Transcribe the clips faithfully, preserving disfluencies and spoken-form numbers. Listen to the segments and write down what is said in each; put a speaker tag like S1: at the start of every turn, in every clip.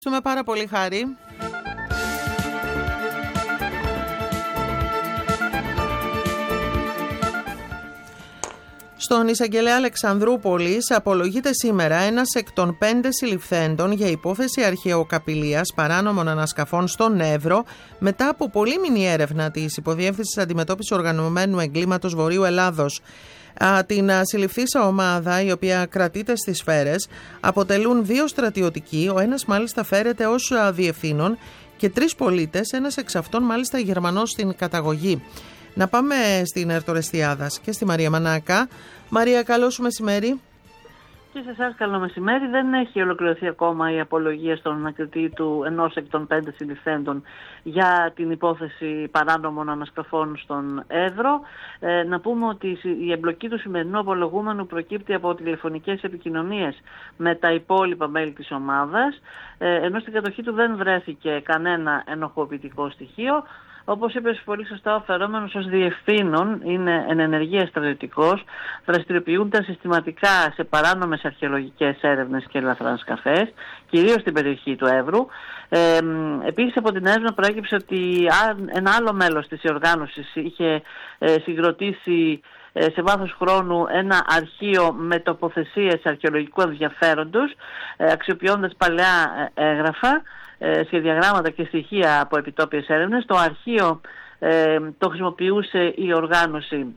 S1: Ευχαριστούμε πάρα πολύ, Χάρη. Στον εισαγγελέα Αλεξανδρούπολης απολογείται σήμερα ένας εκ των πέντε συλληφθέντων για υπόθεση αρχαιοκαπηλείας παράνομων ανασκαφών στον Εύρο μετά από πολύμηνη έρευνα της Υποδιεύθυνσης Αντιμετώπισης Οργανωμένου Εγκλήματος Βορείου Ελλάδος. Την συλληφθήσα ομάδα, η οποία κρατείται στις σφαίρες, αποτελούν δύο στρατιωτικοί, ο ένας μάλιστα φέρεται ως διευθύνων και τρεις πολίτες, ένας εξ αυτών μάλιστα Γερμανός στην καταγωγή. Να πάμε στην Ερτορεστιάδας και στη Μαρία Μανάκα. Μαρία, καλό σου μεσημέρι.
S2: Και σε εσάς καλό μεσημέρι. Δεν έχει ολοκληρωθεί ακόμα η απολογία στον ανακριτή του ενός εκ των πέντε συλληφθέντων για την υπόθεση παράνομων ανασκαφών στον Εύρο. Ε, να πούμε ότι η εμπλοκή του σημερινού απολογούμενου προκύπτει από τηλεφωνικές επικοινωνίες με τα υπόλοιπα μέλη της ομάδας, ε, ενώ στην κατοχή του δεν βρέθηκε κανένα ενοχοποιητικό στοιχείο. Όπως είπες πολύ σωστά, ο φερόμενος ως διευθύνων είναι εν ενεργεία στρατιωτικός, δραστηριοποιούνται συστηματικά σε παράνομες αρχαιολογικές έρευνες και λαθρανασκαφές, κυρίως στην περιοχή του Εύρου. Ε, επίσης από την έρευνα προέκυψε ότι ένα άλλο μέλος της οργάνωσης είχε ε, συγκροτήσει ε, σε βάθος χρόνου ένα αρχείο με τοποθεσίες αρχαιολογικού ενδιαφέροντος, ε, αξιοποιώντας παλαιά έγγραφα, σχεδιαγράμματα και στοιχεία από επιτόπιες έρευνες. Το αρχείο ε, το χρησιμοποιούσε η οργάνωση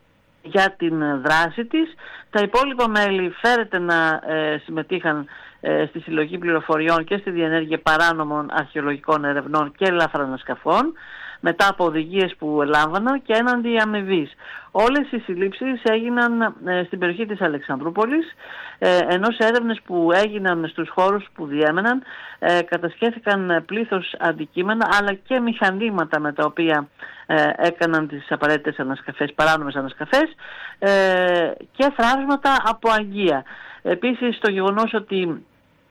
S2: για την δράση της. Τα υπόλοιπα μέλη φέρεται να ε, συμμετείχαν ε, στη συλλογή πληροφοριών και στη διενέργεια παράνομων αρχαιολογικών ερευνών και λαθρανασκαφών μετά από οδηγίες που λάμβαναν και έναντι αμοιβής. Όλες οι συλλήψεις έγιναν ε, στην περιοχή της Αλεξανδρούπολης, ε, ενώ σε έρευνες που έγιναν στους χώρους που διέμεναν ε, κατασχέθηκαν πλήθος αντικείμενα αλλά και μηχανήματα με τα οποία ε, έκαναν τις απαραίτητες ανασκαφές, παράνομες ανασκαφές ε, και θράψματα από αγγεία. Επίσης το γεγονός ότι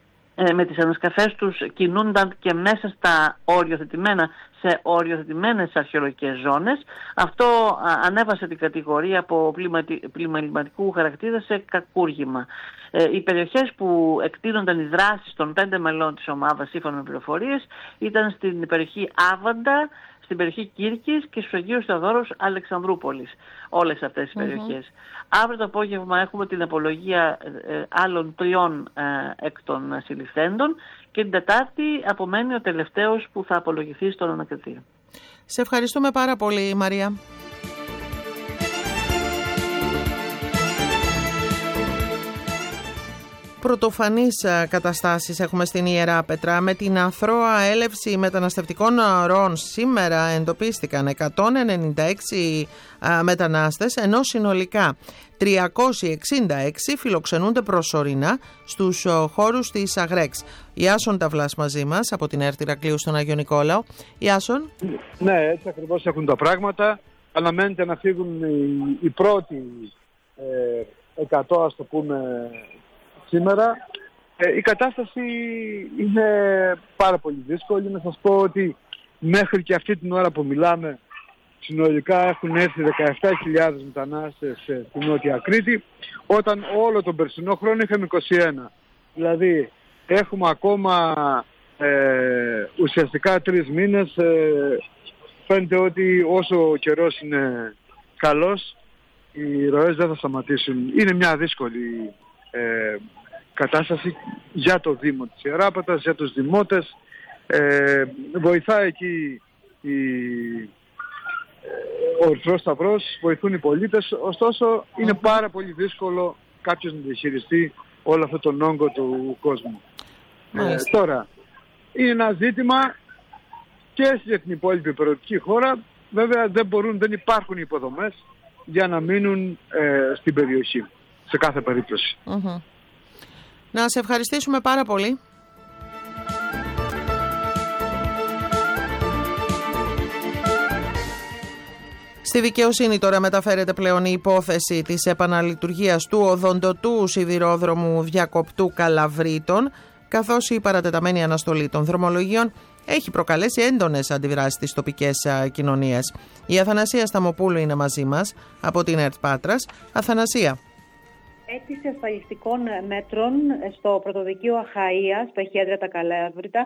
S2: με τις ανασκαφές τους κινούνταν και μέσα στα οριοθετημένα, σε οριοθετημένες αρχαιολογικές ζώνες. Αυτό ανέβασε την κατηγορία από πλημεληματικού χαρακτήρα σε κακούργημα. Ε, οι περιοχές που εκτείνονταν οι δράσεις των πέντε μελών της ομάδας σύμφωνα με πληροφορίες ήταν στην περιοχή Άβαντα, στην περιοχή Κύρκης και στους Αγίους Θεοδόρους Αλεξανδρούπολης. Όλες αυτές τις περιοχές. Mm-hmm. Αύριο το απόγευμα έχουμε την απολογία ε, άλλων τριών ε, εκ των συλληφθέντων και την Τετάρτη απομένει ο τελευταίος που θα απολογηθεί στον ανακριτή.
S1: Σε ευχαριστούμε πάρα πολύ, Μαρία. Πρωτοφανείς καταστάσεις έχουμε στην Ιεράπετρα. Με την αθρώα έλευση μεταναστευτικών ροών σήμερα εντοπίστηκαν εκατόν ενενήντα έξι μετανάστες, ενώ συνολικά τριακόσιοι εξήντα έξι φιλοξενούνται προσωρινά στους χώρους της Αγρέξ. Ιάσον Ταυλάς μαζί μας από την ΕΡΤ Ηρακλείου στον Άγιο Νικόλαο. Ιάσον.
S3: Ναι, έτσι ακριβώς έχουν τα πράγματα. Αναμένεται να φύγουν οι, οι πρώτοι ε, εκατό, ας το πούμε, σήμερα. Ε, η κατάσταση είναι πάρα πολύ δύσκολη. Να σας πω ότι μέχρι και αυτή την ώρα που μιλάμε συνολικά έχουν έρθει δεκαεπτά χιλιάδες μετανάστες στην Νότια Κρήτη, όταν όλο τον περσινό χρόνο είχαμε είκοσι ένα. Δηλαδή έχουμε ακόμα ε, ουσιαστικά τρεις μήνες. Ε, φαίνεται ότι όσο ο καιρός είναι καλός, οι ροές δεν θα σταματήσουν. Είναι μια δύσκολη ε, κατάσταση για το Δήμο της Ιεράπετρας, για τους δημότες. Ε, βοηθάει εκεί η, ο Ερυθρός Σταυρός, βοηθούν οι πολίτες, ωστόσο είναι πάρα πολύ δύσκολο κάποιος να διαχειριστεί όλο αυτό τον όγκο του κόσμου. Ε, τώρα, είναι ένα ζήτημα και στην υπόλοιπη υπηρετική χώρα. Βέβαια δεν μπορούν, δεν υπάρχουν υποδομές για να μείνουν ε, στην περιοχή, σε κάθε περίπτωση.
S1: Mm-hmm. Να σε ευχαριστήσουμε πάρα πολύ. Στη δικαιοσύνη τώρα μεταφέρεται πλέον η υπόθεση της επαναλειτουργίας του οδοντοτού σιδηρόδρομου διακοπτού Καλαβρίτων, καθώς η παρατεταμένη αναστολή των δρομολογίων έχει προκαλέσει έντονες αντιδράσεις στις τοπικές κοινωνίες. Η Αθανασία Σταμοπούλου είναι μαζί μας από την ΕΡΤ Πάτρας. Αθανασία.
S4: Αίτηση ασφαλιστικών μέτρων στο πρωτοδικείο Αχαΐας, που έχει έδρα τα Καλάβρητα,